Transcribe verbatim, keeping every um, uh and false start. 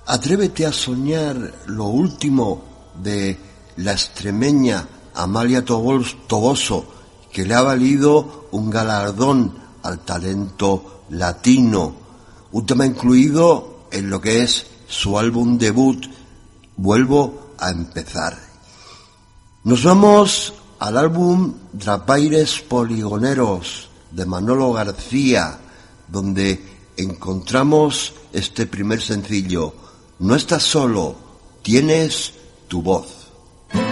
Atrévete a soñar lo último de la extremeña Amalia Toboso, que le ha valido un galardón al talento latino, un tema incluido en lo que es su álbum debut, Vuelvo a empezar. Nos vamos al álbum Drapaires Poligoneros de Manolo García, donde encontramos este primer sencillo, No estás solo, tienes tu voz.